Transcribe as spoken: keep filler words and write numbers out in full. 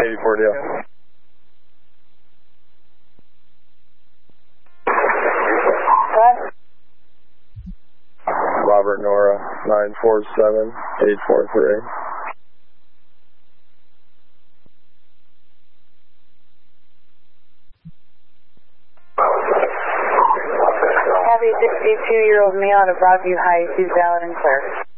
eighty-four deal. What? Robert Nora, nine four seven, eight four three. Happy sixty-two-year-old male out of Broadview Heights, he's valid and clear.